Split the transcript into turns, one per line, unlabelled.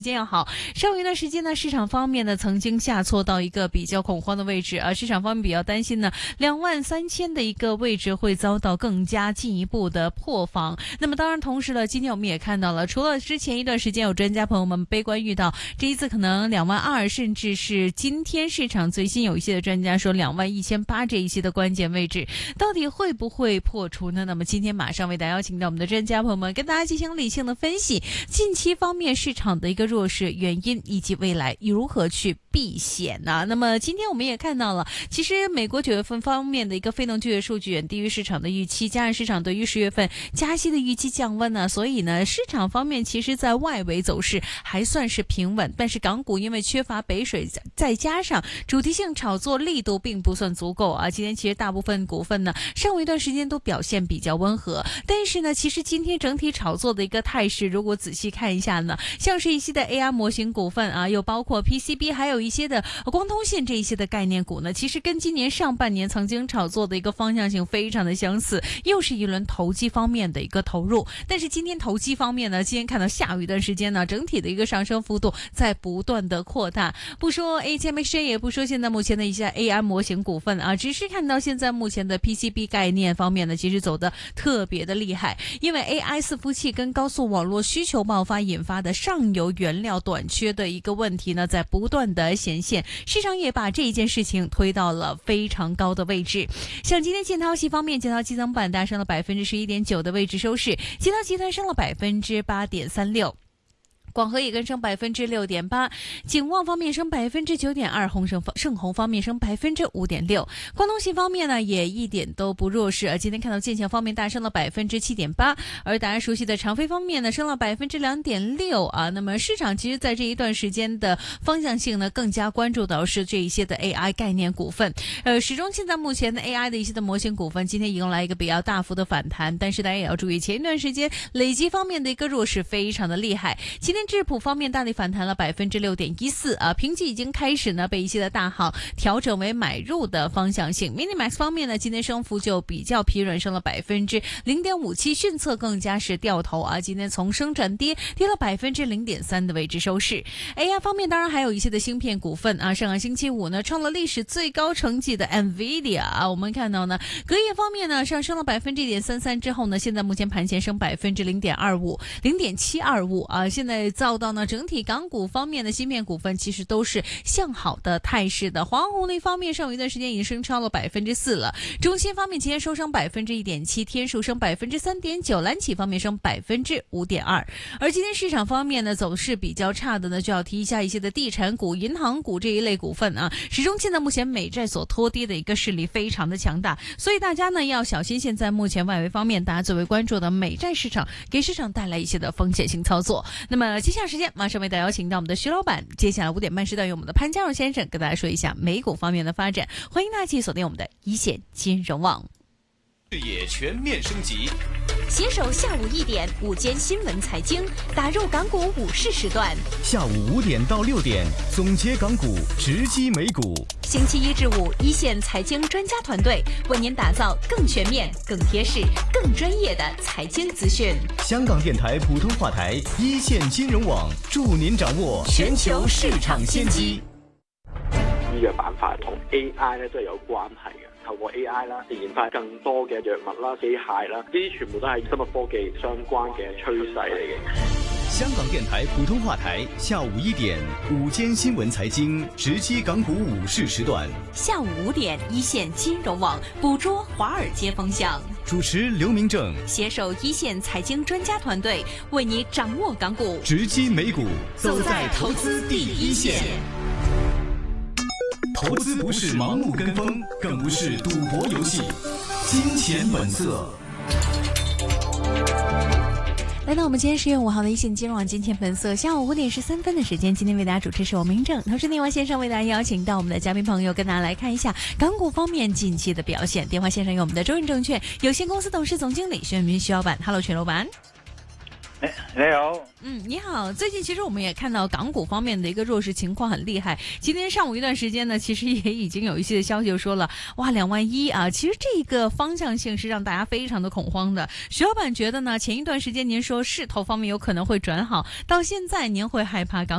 今天要好，上一段时间呢，市场方面呢曾经下挫到一个比较恐慌的位置啊，市场方面比较担心呢23000的一个位置会遭到更加进一步的破防。那么当然同时呢，今天我们也看到了，除了之前一段时间有专家朋友们悲观预到这一次可能22000，甚至是今天市场最新有一些的专家说21800这一些的关键位置，到底会不会破除呢？那么今天马上为大家邀请到我们的专家朋友们，跟大家进行理性的分析近期方面市场的一个弱势原因以及未来如何去避险呢？那么今天我们也看到了，其实美国9月份方面的一个非农就业数据远低于市场的预期，加上市场对于10月份加息的预期降温呢，所以呢，市场方面其实在外围走势还算是平稳，但是港股因为缺乏北水，再加上主题性炒作力度并不算足够啊。今天其实大部分股份呢，上一段时间都表现比较温和，但是呢，其实今天整体炒作的一个态势，如果仔细看一下呢，像是一些的 AI 模型股份啊，又包括 PCB， 还有一些的光通信这一些的概念股呢，其实跟今年上半年曾经炒作的一个方向性非常的相似，又是一轮投机方面的一个投入。但是今天投机方面呢，今天看到下午一段时间呢，整体的一个上升幅度在不断的扩大。不说 ATMX， 也不说现在目前的一些 AI 模型股份啊，只是看到现在目前的 PCB 概念方面呢，其实走得特别的厉害，因为 AI 伺服器跟高速网络需求爆发引发的上游原料短缺的一个问题呢，在不断的显现，市场也把这一件事情推到了非常高的位置。像今天建滔系方面，建滔基增板大升了 11.9% 的位置收市，建滔集团升了 8.36%。广核也跟升 6.8%， 景旺方面升 9.2%， 盛虹方面升 5.6%。光通信方面呢，也一点都不弱势，今天看到建强方面大升了 7.8%， 而大家熟悉的长飞方面呢，升了 2.6% 啊。那么市场其实在这一段时间的方向性呢，更加关注到是这一些的 AI 概念股份。始终现在目前的 AI 的一些的模型股份，今天迎来一个比较大幅的反弹，但是大家也要注意，前一段时间累积方面的一个弱势非常的厉害。今天智普方面大力反弹了 6.14% 啊，评级已经开始呢被一些的大行调整为买入的方向性。Minimax 方面呢，今天升幅就比较疲软，升了 0.57%， 迅策更加是掉头啊，今天从升转跌，跌了 0.3% 的位置收市。AI 方面当然还有一些的芯片股份啊，上个星期五呢创了历史最高成绩的 NVIDIA 啊，我们看到呢隔夜方面呢上升了 1.33% 之后呢，现在目前盘前升 0.725% 啊，现在遭到呢整体港股方面的芯片股份其实都是向好的态势的。华虹力方面上一段时间已经升超了 4% 了，中芯方面今天收升 1.7%， 天数升 3.9%， 蓝企方面升 5.2%。 而今天市场方面呢走势比较差的呢，就要提一下一些的地产股、银行股这一类股份啊，始终现在目前美债所拖跌的一个势力非常的强大，所以大家呢要小心现在目前外围方面大家最为关注的美债市场给市场带来一些的风险性操作。那么接下来时间马上为大家邀请到我们的徐老板，接下来5点半时段由我们的潘家荣先生跟大家说一下美股方面的发展，欢迎大家继续锁定我们的一线金融网。
视野全面升级，
携手下午1点午间新闻财经，打入港股午市时段。
下午5点到6点，总结港股，直击美股。
星期1至5，一线财经专家团队为您打造更全面、更贴市、更专业的财经资讯。
香港电台普通话台，一线金融網，助您掌握全球市場先機。
醫藥板塊同 AI 咧都係有關係嘅，透過 AI 啦，研發更多嘅藥物啦、機械啦，呢啲全部都係生物科技相關嘅趨勢嚟嘅。
香港電台普通話台，下午1點午間新聞財經，直擊港股午市時段。
下午5點，一線金融網捕捉華爾街風向。
主持劉明正，
攜手一線財經專家團隊，為你掌握港股，
直擊美股，走在投資第一線。投資不是盲目跟風，更不是賭博遊戲。金錢本色。
来到我们今天10月5號的一線金融網金錢本色，下午5點13分的時間，今天為大家主持是我明正，同時電話線上為大家邀請到我們的嘉賓朋友，跟大家來看一下港股方面近期的表現。電話線上有我們的中銀證券有限公司董事總經理徐潤民徐老闆 ，Hello 徐老闆。
你好，
你好。最近其实我们也看到港股方面的一个弱势情况很厉害。今天上午一段时间呢，其实也已经有一些的消息就说了，哇，21000啊，其实这个方向性是让大家非常的恐慌的。徐老板觉得呢，前一段时间您说势头方面有可能会转好，到现在您会害怕港